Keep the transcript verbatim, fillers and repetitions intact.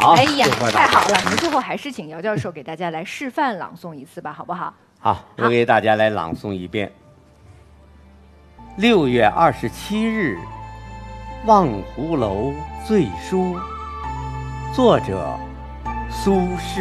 好， 哎呀， 最后太好了！我们最后还是请姚教授给大家来示范朗诵一次吧，好不好？ 好，我给大家来朗诵一遍。六月二十七日，望湖楼醉书，作者苏轼。